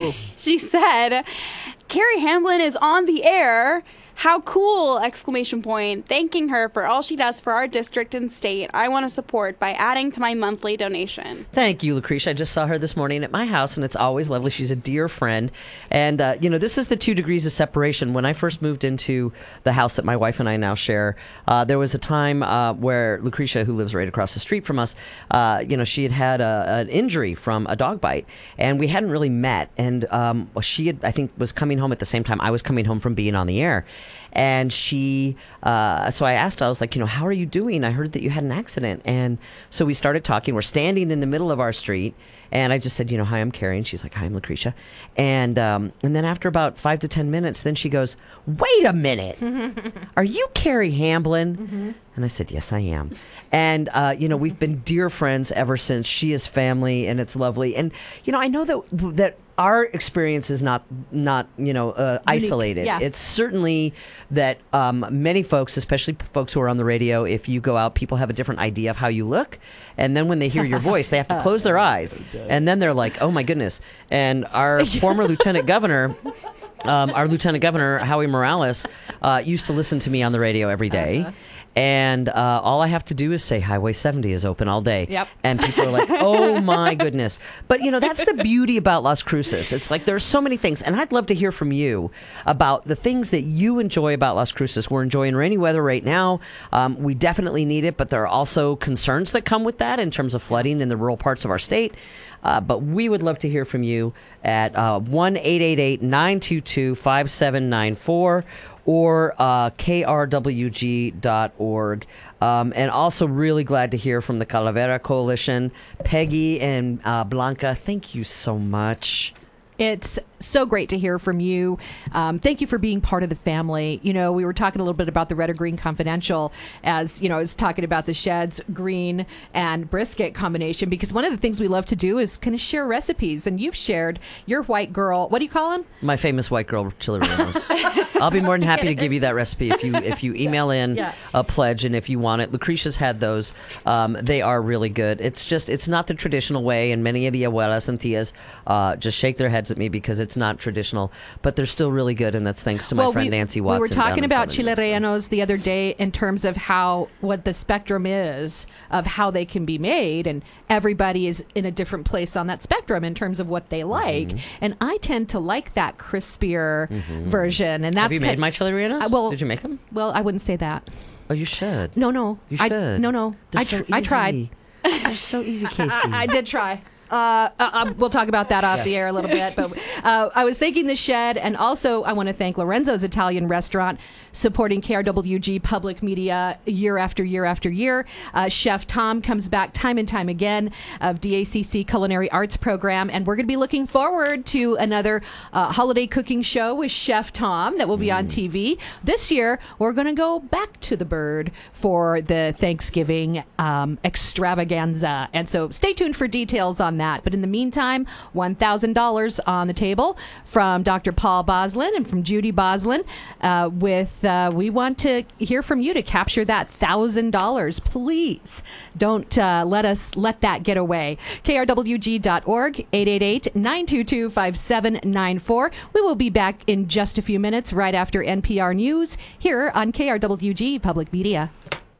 She said, Carrie Hamblin is on the air. How cool! Exclamation point. Thanking her for all she does for our district and state. I want to support by adding to my monthly donation. Thank you, Lucretia. I just saw her this morning at my house, and it's always lovely. She's a dear friend. And, this is the 2 degrees of separation. When I first moved into the house that my wife and I now share, there was a time where Lucretia, who lives right across the street from us, she had an injury from a dog bite, and we hadn't really met. And she had, I think, was coming home at the same time I was coming home from being on the air. And so I asked her, I was like, how are you doing? I heard that you had an accident. And so we started talking. We're standing in the middle of our street. And I just said, hi, I'm Carrie. And she's like, hi, I'm Lucretia. And then after about 5 to 10 minutes, then she goes, wait a minute. Are you Carrie Hamblin? Mm-hmm. And I said, yes, I am. And, we've been dear friends ever since. She is family, and it's lovely. And, I know that our experience is not isolated. Yeah. It's certainly that many folks, especially folks who are on the radio, if you go out, people have a different idea of how you look. And then when they hear your voice, they have to close their eyes. And then they're like, oh, my goodness. And our former Lieutenant Governor, Howie Morales, used to listen to me on the radio every day. Uh-huh. And all I have to do is say Highway 70 is open all day. Yep. And people are like, oh, my goodness. But, that's the beauty about Las Cruces. It's like there's so many things. And I'd love to hear from you about the things that you enjoy about Las Cruces. We're enjoying rainy weather right now. We definitely need it, but there are also concerns that come with that in terms of flooding in the rural parts of our state. But we would love to hear from you at 1-888-922-5794 or krwg.org. And also really glad to hear from the Calavera Coalition. Peggy and Blanca, thank you so much. It's so great to hear from you. Thank you for being part of the family. We were talking a little bit about the Red or Green Confidential as, I was talking about the Sheds green and brisket combination, because one of the things we love to do is kind of share recipes. And you've shared your white girl, what do you call them? My famous white girl chili rellenos. I'll be more than happy to give you that recipe if you email in a pledge, and if you want it. Lucretia's had those. They are really good. It's not the traditional way, and many of the abuelas and tias just shake their heads at me because it's not traditional, but they're still really good, and that's thanks to my friend Nancy Watson. We were talking about chile rellenos the other day in terms of what the spectrum is of how they can be made, and everybody is in a different place on that spectrum in terms of what they like. Mm-hmm. And I tend to like that crispier version, and that's have you made my chile rellenos? Did you make them? Well, I wouldn't say that. Oh, you should. No, you should. No. I tried. They're so easy, Casey. I did try. We'll talk about that off the air a little bit. But I was thanking the Shed, and also I want to thank Lorenzo's Italian Restaurant, supporting KRWG Public Media year after year after year. Chef Tom comes back time and time again of DACC Culinary Arts Program, and we're going to be looking forward to another holiday cooking show with Chef Tom that will be on TV. This year, we're going to go back to the Bird for the Thanksgiving extravaganza. And so stay tuned for details on that. But in the meantime, $1,000 on the table from Dr. Paul Boslin and from Judy Boslin. We want to hear from you to capture that $1,000. Please don't let that get away. KRWG.org, 888-922-5794. We will be back in just a few minutes right after NPR News here on KRWG Public Media.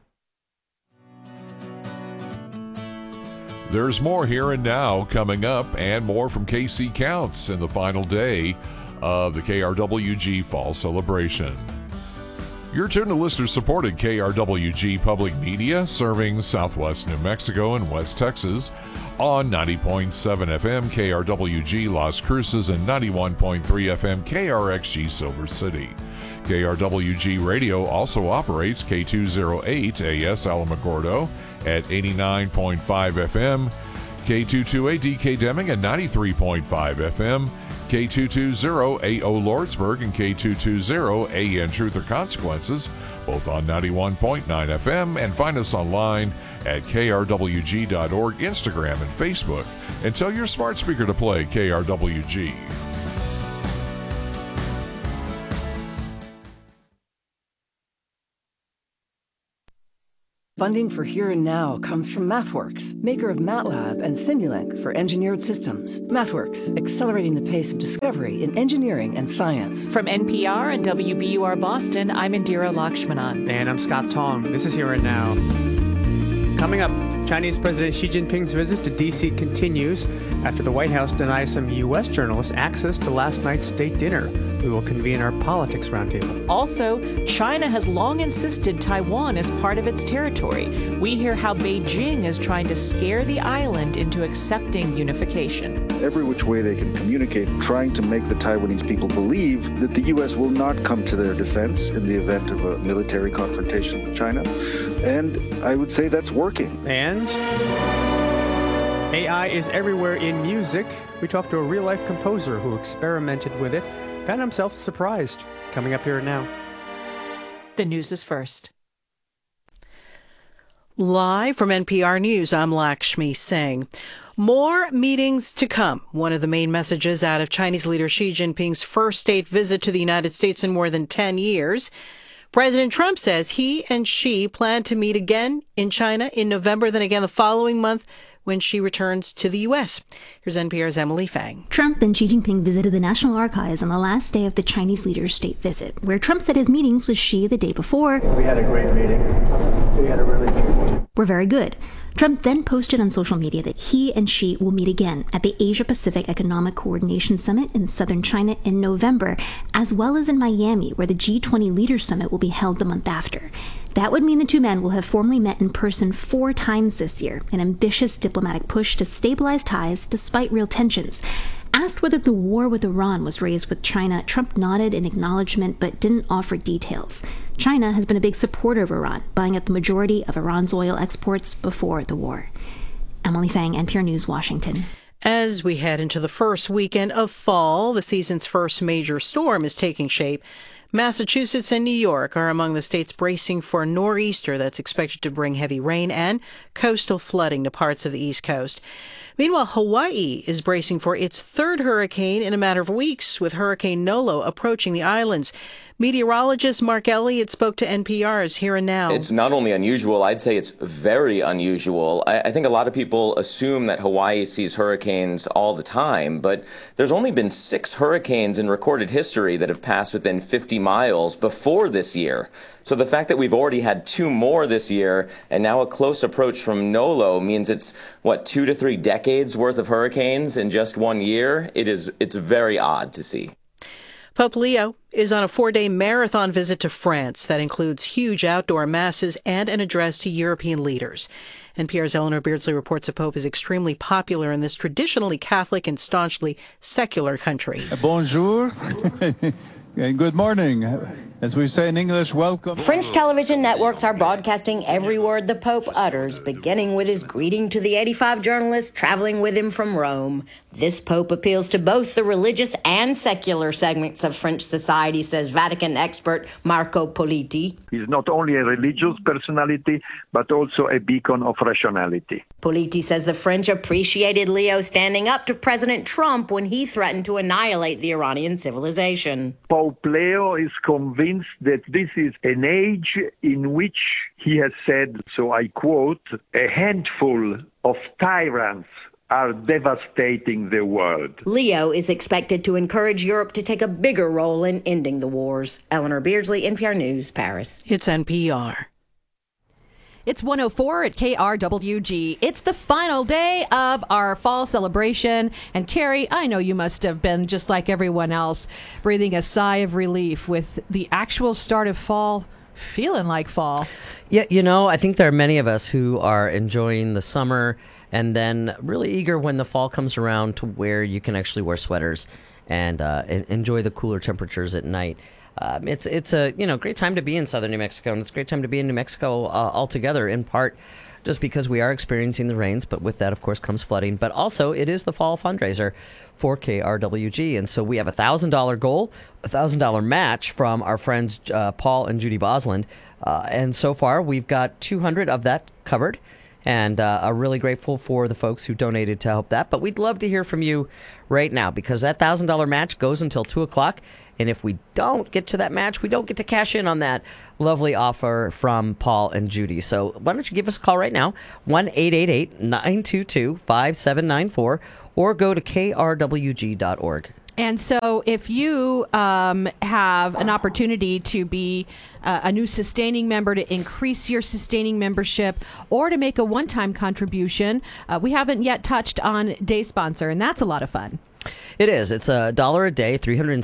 There's more Here and Now coming up, and more from KC Counts in the final day of the KRWG Fall Celebration. You're tuned to listener-supported KRWG Public Media, serving Southwest New Mexico and West Texas on 90.7 FM KRWG Las Cruces and 91.3 FM KRXG Silver City. KRWG Radio also operates K208 AS Alamogordo at 89.5 FM, K228 DK Deming at 93.5 FM, K220 AO Lordsburg and K220 AN Truth or Consequences, both on 91.9 FM, and find us online at krwg.org, Instagram, and Facebook, and tell your smart speaker to play KRWG. Funding for Here and Now comes from MathWorks, maker of MATLAB and Simulink for engineered systems. MathWorks, accelerating the pace of discovery in engineering and science. From NPR and WBUR Boston, I'm Indira Lakshmanan. And I'm Scott Tong. This is Here and Now. Coming up, Chinese President Xi Jinping's visit to D.C. continues after the White House denies some U.S. journalists access to last night's state dinner. We will convene our politics roundtable. Also, China has long insisted Taiwan is part of its territory. We hear how Beijing is trying to scare the island into accepting unification. Every which way they can communicate, trying to make the Taiwanese people believe that the U.S. will not come to their defense in the event of a military confrontation with China. And I would say that's working. And AI is everywhere in music. We talked to a real-life composer who experimented with it, found himself surprised. Coming up Here and Now. The news is first. Live from NPR News, I'm Lakshmi Singh. More meetings to come. One of the main messages out of Chinese leader Xi Jinping's first state visit to the United States in more than 10 years. President Trump says he and Xi plan to meet again in China in November, then again the following month when Xi returns to the U.S. Here's NPR's Emily Fang. Trump and Xi Jinping visited the National Archives on the last day of the Chinese leader's state visit, where Trump said his meetings with Xi the day before We had a great meeting. We had a really good meeting. Were very good. Trump then posted on social media that he and Xi will meet again at the Asia-Pacific Economic Coordination Summit in southern China in November, as well as in Miami, where the G20 Leaders Summit will be held the month after. That would mean the two men will have formally met in person 4 times this year, an ambitious diplomatic push to stabilize ties despite real tensions. Asked whether the war with Iran was raised with China, Trump nodded in acknowledgement but didn't offer details. China has been a big supporter of Iran, buying up the majority of Iran's oil exports before the war. Emily Fang, NPR News, Washington. As we head into the first weekend of fall, the season's first major storm is taking shape. Massachusetts and New York are among the states bracing for a nor'easter that's expected to bring heavy rain and coastal flooding to parts of the East Coast. Meanwhile, Hawaii is bracing for its third hurricane in a matter of weeks, with Hurricane Nolo approaching the islands. Meteorologist Mark Elliott spoke to NPR's Here and Now. It's not only unusual, I'd say it's very unusual. I think a lot of people assume that Hawaii sees hurricanes all the time, but there's only been 6 hurricanes in recorded history that have passed within 50 miles before this year. So the fact that we've already had 2 more this year and now a close approach from Nolo means it's, 2 to 3 decades worth of hurricanes in just 1 year? It's very odd to see. Pope Leo is on a 4-day marathon visit to France that includes huge outdoor masses and an address to European leaders. NPR's Eleanor Beardsley reports the Pope is extremely popular in this traditionally Catholic and staunchly secular country. Bonjour and good morning. As we say in English, welcome. French television networks are broadcasting every word the Pope utters, beginning with his greeting to the 85 journalists traveling with him from Rome. This Pope appeals to both the religious and secular segments of French society, says Vatican expert Marco Politi. He's not only a religious personality, but also a beacon of rationality. Politi says the French appreciated Leo standing up to President Trump when he threatened to annihilate the Iranian civilization. Pope Leo is convinced that this is an age in which, he has said, so I quote, a handful of tyrants are devastating the world. Leo is expected to encourage Europe to take a bigger role in ending the wars. Eleanor Beardsley, NPR News, Paris. It's NPR. It's 104 at KRWG. It's the final day of our fall celebration. And Carrie, I know you must have been, just like everyone else, breathing a sigh of relief with the actual start of fall feeling like fall. Yeah, I think there are many of us who are enjoying the summer and then really eager when the fall comes around to where you can actually wear sweaters and enjoy the cooler temperatures at night. It's a great time to be in southern New Mexico, and it's a great time to be in New Mexico altogether, in part just because we are experiencing the rains, but with that, of course, comes flooding. But also, it is the fall fundraiser for KRWG, and so we have a $1,000 goal, a $1,000 match from our friends Paul and Judy Bosland, and so far we've got 200 of that covered. And are really grateful for the folks who donated to help that. But we'd love to hear from you right now because that $1,000 match goes until 2 o'clock. And if we don't get to that match, we don't get to cash in on that lovely offer from Paul and Judy. So why don't you give us a call right now, 1-888-922-5794, or go to krwg.org. And so if you have an opportunity to be a new sustaining member, to increase your sustaining membership, or to make a one-time contribution, we haven't yet touched on Day Sponsor, and that's a lot of fun. It is. It's $1 a day,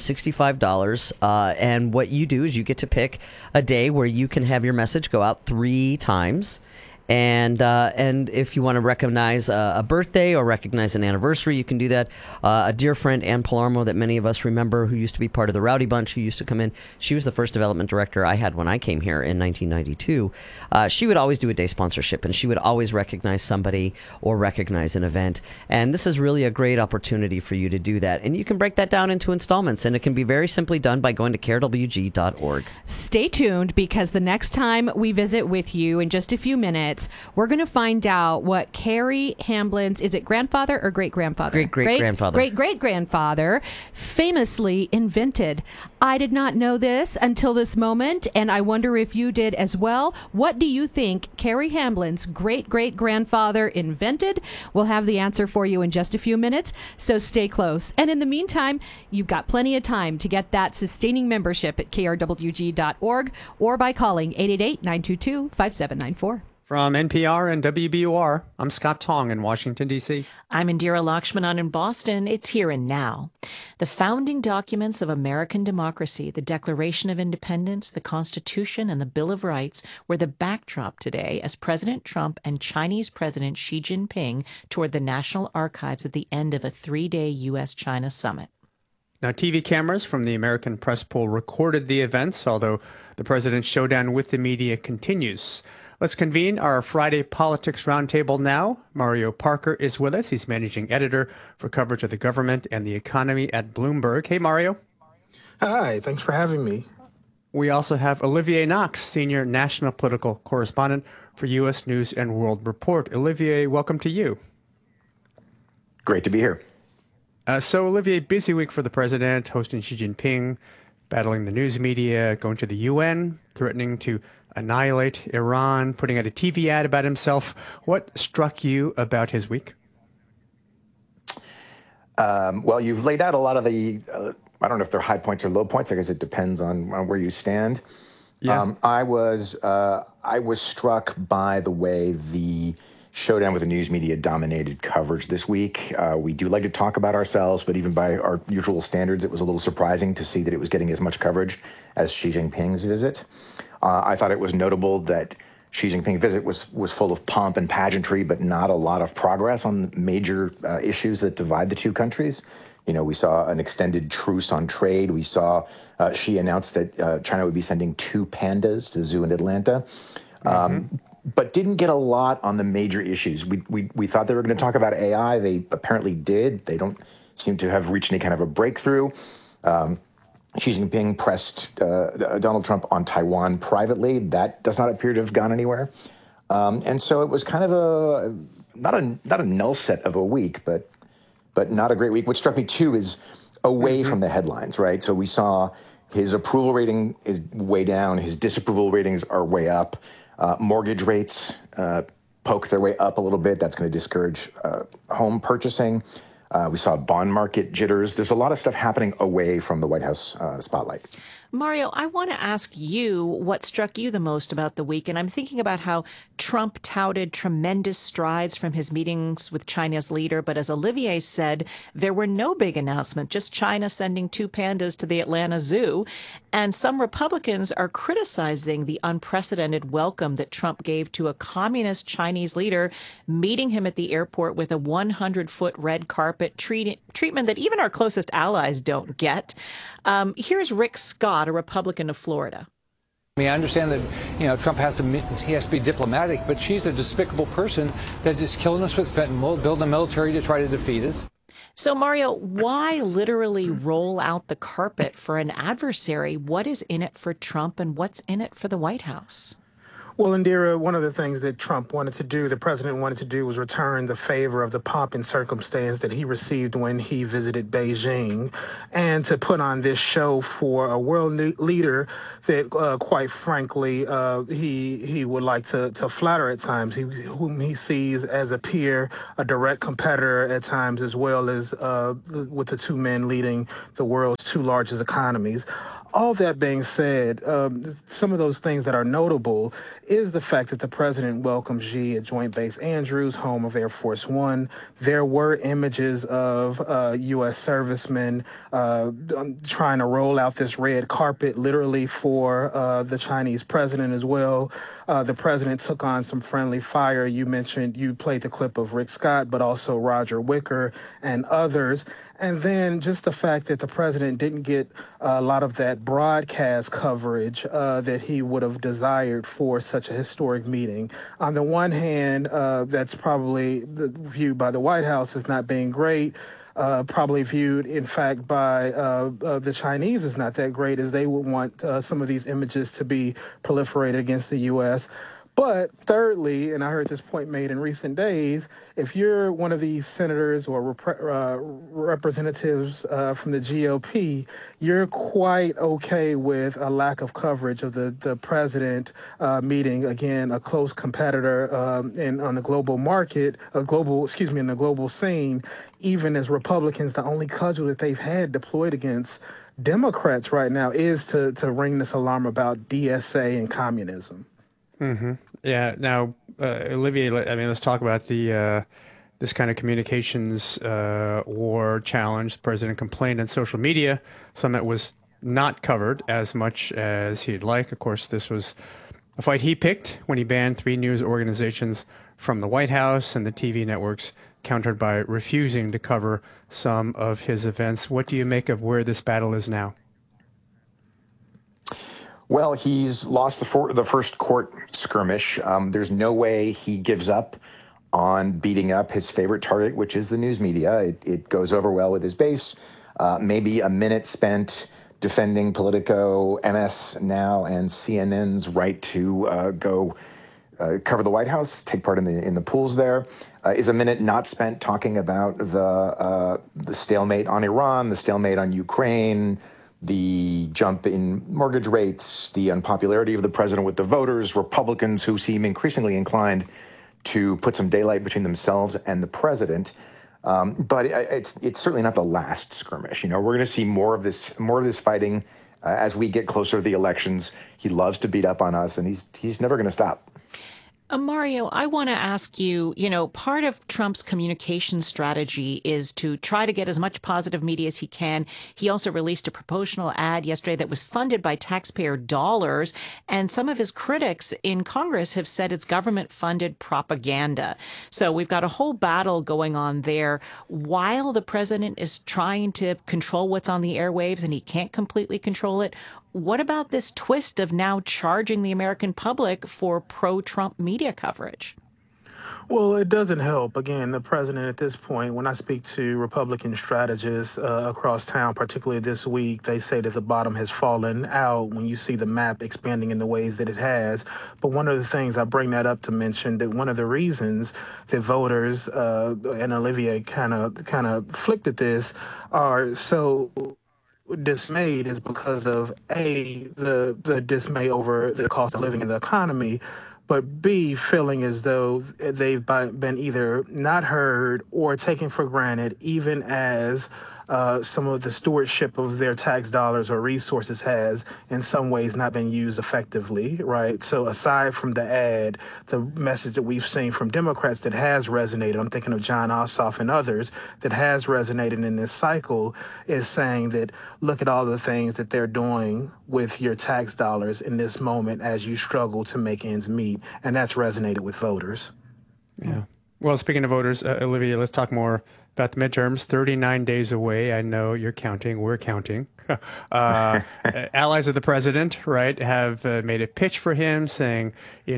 $365. And what you do is you get to pick a day where you can have your message go out 3 times. And if you want to recognize a birthday or recognize an anniversary, you can do that. A dear friend, Ann Palermo, that many of us remember, who used to be part of the Rowdy Bunch, who used to come in. She was the first development director I had when I came here in 1992. She would always do a day sponsorship, and she would always recognize somebody or recognize an event. And this is really a great opportunity for you to do that. And you can break that down into installments, and it can be very simply done by going to krwg.org. Stay tuned, because the next time we visit with you in just a few minutes, we're going to find out what Carrie Hamblin's, is it grandfather or great-grandfather? Great-great-grandfather. Great-great-grandfather famously invented. I did not know this until this moment, and I wonder if you did as well. What do you think Carrie Hamblin's great-great-grandfather invented? We'll have the answer for you in just a few minutes, so stay close. And in the meantime, you've got plenty of time to get that sustaining membership at krwg.org or by calling 888-922-5794. From NPR and WBUR, I'm Scott Tong in Washington, D.C. I'm Indira Lakshmanan in Boston. It's Here and Now. The founding documents of American democracy, the Declaration of Independence, the Constitution, and the Bill of Rights were the backdrop today as President Trump and Chinese President Xi Jinping toured the National Archives at the end of a 3-day U.S.-China summit. Now, TV cameras from the American Press Pool recorded the events, although the president's showdown with the media continues. Let's convene our Friday Politics Roundtable now. Mario Parker is with us. He's managing editor for coverage of the government and the economy at Bloomberg. Hey, Mario. Hi, thanks for having me. We also have Olivier Knox, senior national political correspondent for U.S. News and World Report. Olivier, welcome to you. Great to be here. So, Olivier, busy week for the president, hosting Xi Jinping, battling the news media, going to the UN, threatening to annihilate Iran, putting out a TV ad about himself. What struck you about his week? Well, you've laid out a lot of the, I don't know if they're high points or low points. I guess it depends on where you stand. Yeah. I was struck by the way the showdown with the news media dominated coverage this week. We do like to talk about ourselves, but even by our usual standards, it was a little surprising to see that it was getting as much coverage as Xi Jinping's visit. I thought it was notable that Xi Jinping's visit was full of pomp and pageantry, but not a lot of progress on major issues that divide the two countries. You know, we saw an extended truce on trade. We saw Xi announce that China would be sending 2 pandas to the zoo in Atlanta. But didn't get a lot on the major issues. We thought they were going to talk about AI. They apparently did. They don't seem to have reached any kind of a breakthrough. Xi Jinping pressed Donald Trump on Taiwan privately. That does not appear to have gone anywhere. And so it was kind of not a null set of a week, but not a great week. What struck me too is away from the headlines, right? So we saw his approval rating is way down. His disapproval ratings are way up. Mortgage rates poke their way up a little bit. That's going to discourage home purchasing. We saw bond market jitters. There's a lot of stuff happening away from the White House spotlight. Mario, I want to ask you what struck you the most about the week. And I'm thinking about how Trump touted tremendous strides from his meetings with China's leader. But as Olivier said, there were no big announcements, just China sending 2 pandas to the Atlanta Zoo. And some Republicans are criticizing the unprecedented welcome that Trump gave to a communist Chinese leader, meeting him at the airport with a 100-foot red carpet treatment that even our closest allies don't get. Here's Rick Scott, a Republican of Florida. I mean, I understand that, Trump has to be diplomatic, but she's a despicable person that is killing us with fentanyl, building a military to try to defeat us. So, Mario, why literally roll out the carpet for an adversary? What is in it for Trump and what's in it for the White House? Well, Indira, one of the things that Trump wanted to do, the president wanted to do, was return the favor of the pomp and circumstance that he received when he visited Beijing, and to put on this show for a world leader that, quite frankly, he would like to flatter at times, whom he sees as a peer, a direct competitor at times, as well as with the two men leading the world's two largest economies. All that being said, some of those things that are notable is the fact that the president welcomed Xi at Joint Base Andrews, home of Air Force One. There were images of U.S. servicemen trying to roll out this red carpet, literally for the Chinese president as well. The president took on some friendly fire. You played the clip of Rick Scott, but also Roger Wicker and others. And then just the fact that the president didn't get a lot of that broadcast coverage that he would have desired for such a historic meeting. On the one hand, that's probably viewed by the White House as not being great. Probably viewed, in fact, by the Chinese as not that great, as they would want some of these images to be proliferated against the U.S. But thirdly, and I heard this point made in recent days, if you're one of these senators or representatives from the GOP, you're quite okay with a lack of coverage of the president meeting, again, a close competitor on the global market, in the global scene, even as Republicans, the only cudgel that they've had deployed against Democrats right now is to ring this alarm about DSA and communism. Mm-hmm. Yeah. Now, Olivier, let's talk about this kind of communications war challenge. The president complained on social media, some that was not covered as much as he'd like. Of course, this was a fight he picked when he banned 3 news organizations from the White House and the TV networks, countered by refusing to cover some of his events. What do you make of where this battle is now? Well, he's lost the first court skirmish. There's no way he gives up on beating up his favorite target, which is the news media. It goes over well with his base. Maybe a minute spent defending Politico, MS Now, and CNN's right to go cover the White House, take part in the pools there, is a minute not spent talking about the stalemate on Iran, the stalemate on Ukraine, the jump in mortgage rates, the unpopularity of the president with the voters, Republicans who seem increasingly inclined to put some daylight between themselves and the president. But it's certainly not the last skirmish. We're going to see more of this fighting as we get closer to the elections. He loves to beat up on us, and he's never going to stop. Mario, I want to ask you, part of Trump's communication strategy is to try to get as much positive media as he can. He also released a promotional ad yesterday that was funded by taxpayer dollars. And some of his critics in Congress have said it's government-funded propaganda. So we've got a whole battle going on there while the president is trying to control what's on the airwaves and he can't completely control it. What about this twist of now charging the American public for pro-Trump media coverage? Well, it doesn't help. Again, the president at this point, when I speak to Republican strategists across town, particularly this week, they say that the bottom has fallen out when you see the map expanding in the ways that it has. But one of the things I bring that up to mention that one of the reasons that voters and Olivier kind of flicked at this are so dismayed is because of the dismay over the cost of living in the economy, but B, feeling as though they've been either not heard or taken for granted, even as some of the stewardship of their tax dollars or resources has in some ways not been used effectively, right? So aside from the ad, the message that we've seen from Democrats that has resonated, I'm thinking of John Ossoff and others, that has resonated in this cycle is saying that look at all the things that they're doing with your tax dollars in this moment as you struggle to make ends meet. And that's resonated with voters. Yeah. Well, speaking of voters, Olivia, let's talk more about the midterms. 39 days away. I know you're counting. We're counting. Allies of the president, right, have made a pitch for him saying,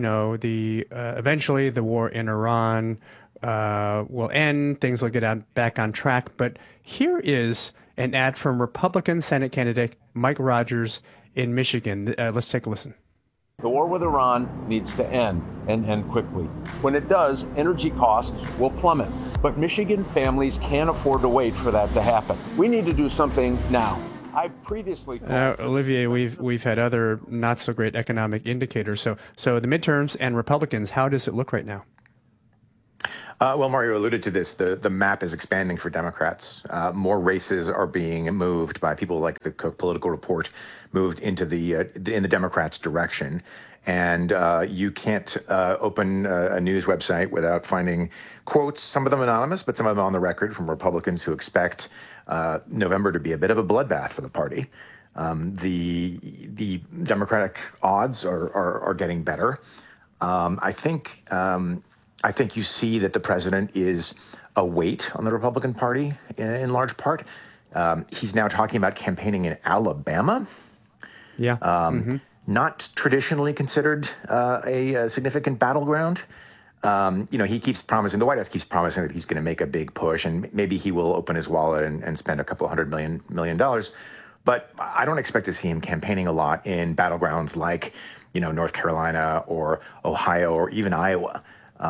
eventually the war in Iran will end. Things will get back on track. But here is an ad from Republican Senate candidate Mike Rogers in Michigan. Let's take a listen. The war with Iran needs to end, and end quickly. When it does, energy costs will plummet. But Michigan families can't afford to wait for that to happen. We need to do something now. I previously Olivier, we've had other not so great economic indicators. So the midterms and Republicans, how does it look right now? Well, Mario alluded to this. The map is expanding for Democrats. More races are being moved by people like the Cook Political Report, moved into in the Democrats' direction. And you can't open a news website without finding quotes, some of them anonymous, but some of them on the record, from Republicans who expect November to be a bit of a bloodbath for the party. The Democratic odds are getting better. I think you see that the president is a weight on the Republican Party in large part. He's now talking about campaigning in Alabama. Yeah. Not traditionally considered a significant battleground. He keeps promising, the White House keeps promising that he's going to make a big push, and maybe he will open his wallet and spend a couple $100 million. But I don't expect to see him campaigning a lot in battlegrounds like, North Carolina or Ohio or even Iowa.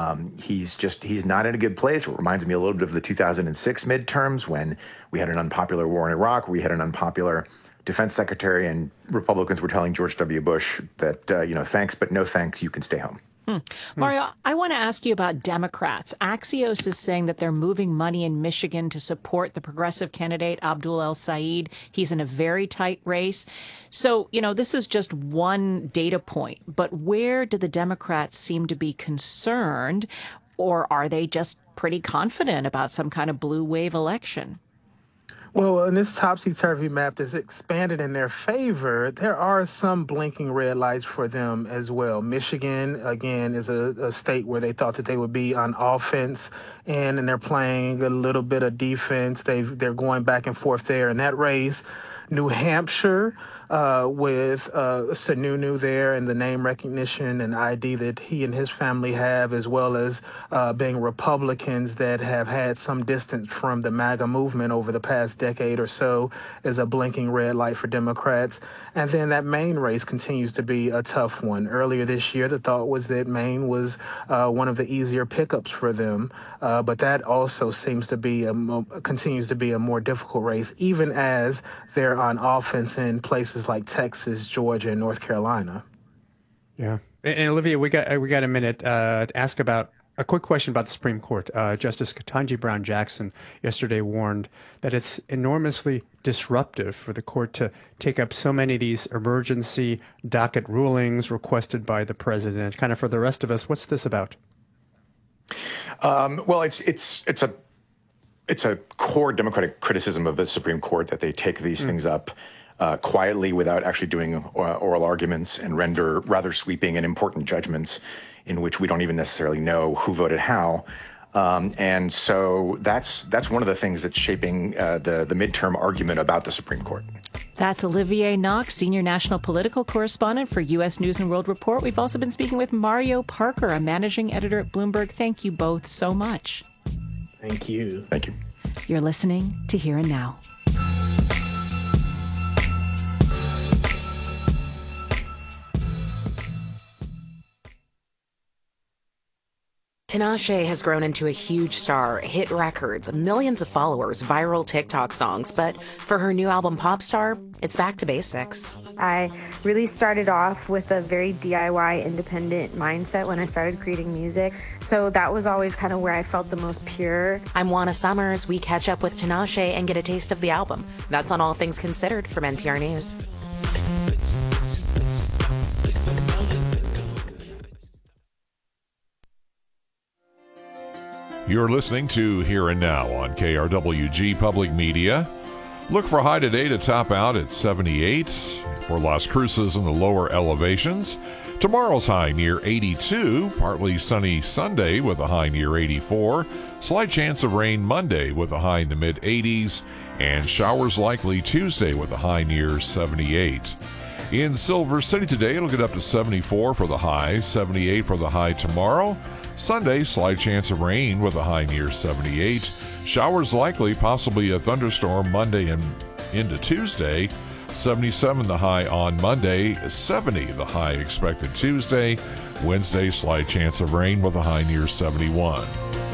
He's not in a good place. It reminds me a little bit of the 2006 midterms when we had an unpopular war in Iraq, we had an unpopular defense secretary, and Republicans were telling George W. Bush that, thanks, but no thanks, you can stay home. Mario, I want to ask you about Democrats. Axios is saying that they're moving money in Michigan to support the progressive candidate, Abdul El-Sayed. He's in a very tight race. So, this is just one data point. But where do the Democrats seem to be concerned? Or are they just pretty confident about some kind of blue wave election? Well, in this topsy-turvy map that's expanded in their favor, there are some blinking red lights for them as well. Michigan, again, is a state where they thought that they would be on offense, and they're playing a little bit of defense. They're going back and forth there in that race. New Hampshire, with Sununu there and the name recognition and ID that he and his family have, as well as being Republicans that have had some distance from the MAGA movement over the past decade or so, is a blinking red light for Democrats. And then that Maine race continues to be a tough one. Earlier this year, the thought was that Maine was one of the easier pickups for them, but that also seems to be continues to be a more difficult race, even as they're on offense in places like Texas, Georgia, and North Carolina. Yeah. And Olivia, we got a minute to ask about a quick question about the Supreme Court. Justice Ketanji Brown Jackson yesterday warned that it's enormously disruptive for the court to take up so many of these emergency docket rulings requested by the president. Kind of for the rest of us, what's this about? Well, it's a core Democratic criticism of the Supreme Court that they take these things up quietly without actually doing oral arguments and render rather sweeping and important judgments in which we don't even necessarily know who voted how. And so that's one of the things that's shaping the midterm argument about the Supreme Court. That's Olivier Knox, Senior National Political Correspondent for U.S. News and World Report. We've also been speaking with Mario Parker, a Managing Editor at Bloomberg. Thank you both so much. Thank you. Thank you. You're listening to Here and Now. Tinashe has grown into a huge star, hit records, millions of followers, viral TikTok songs, but for her new album Popstar, it's back to basics. I really started off with a very DIY independent mindset when I started creating music, so that was always kind of where I felt the most pure. I'm Juana Summers. We catch up with Tinashe and get a taste of the album. That's on All Things Considered from NPR News. You're listening to Here and Now on KRWG Public Media. Look for a high today to top out at 78 for Las Cruces in the lower elevations. Tomorrow's high near 82, partly sunny Sunday with a high near 84. Slight chance of rain Monday with a high in the mid-80s. And showers likely Tuesday with a high near 78. In Silver City today, it'll get up to 74 for the high, 78 for the high tomorrow. Sunday, slight chance of rain with a high near 78. Showers likely, possibly a thunderstorm Monday and into Tuesday. 77 the high on Monday, 70 the high expected Tuesday. Wednesday, slight chance of rain with a high near 71.